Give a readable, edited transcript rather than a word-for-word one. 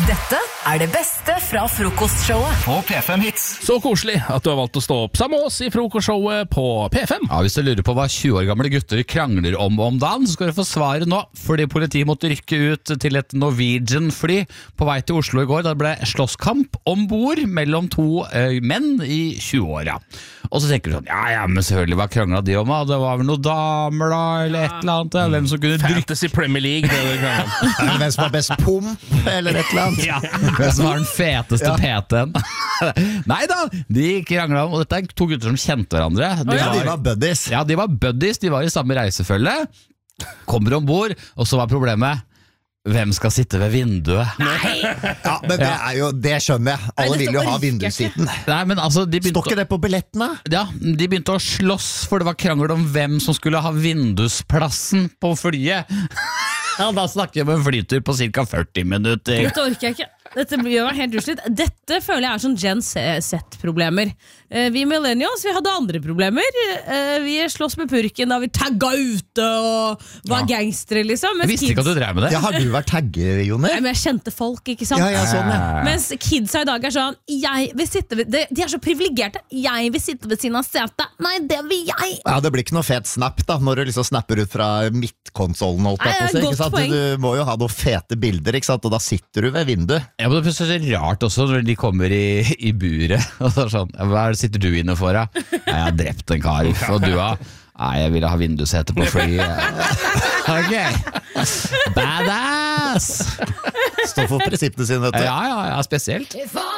Dette det beste fra frokostshowet på P5 Hits. Så koselig at du har valgt å stå opp sammen med oss I frokostshowet på P5. Ja, hvis du lurer på hva 20 år gamle gutter krangler om dagen, så skal du få svaret nå, fordi politiet måtte rykke ut til et Norwegian-fly på vei til Oslo I går, da det ble slåsskamp ombord mellom to menn I 20-åra. Og så tenker du sånn, ja, men selvfølgelig, hva kranglet de om? Det var vel noen damer da, eller et eller annet, hvem som kunne drikke. Fantasy Premier League, det kranglet om. Hvem som var best pump, eller et eller annet. Ja, hvem som var den feteste PT-en. Neida, de kranglet om, og dette to gutter som kjente hverandre. De var buddies. Ja, de var buddies, de var I samme reisefølge. Kommer ombord, og så var problemet hvem skal sitte ved vinduet? Ja, men det skjønner jeg. Alle vil jo ha vindusseaten. Nei, men altså, Står ikke det på billettene? Ja, de begynte å slåss, for det var krangel om hvem som skulle ha vindusplassen på flyet. Ja, da snakker vi om en flytur på cirka 40 minutter. Dette orker jeg ikke. Dette gjør meg helt uslitt. Dette føler jeg sånn Gen Z-problemer. Vi millennials, vi hadde andre problemer. Vi slåss med purken da vi tagga ute og var gangstere, liksom. Jeg visste ikke at du drev med det. Ja, har du vært tagger, Jonny? Nei, men jeg kjente folk, ikke sant? Ja, sånn, ja. Mens kidsa I dag sånn, jeg vil sitte ved, de så privilegerte. Jeg vil sitte ved siden av setet. Nei, det vil jeg. Ja, det blir ikke noe fet snap da, når du liksom snapper ut fra midtkonsolen, holdt jeg på å si, ikke sant? Du må jo ha noen fete bilder, ikke sant? Og da sitter du ved vinduet. Ja, men det er så rart også når de kommer I buret og så sånn, hva det sitter du inne for da? Jeg har drept en kar, og du har nei, jeg ville ha vindussete på fly. Ok, badass. Stå for prinsippene sine, vet du. Ja, spesielt.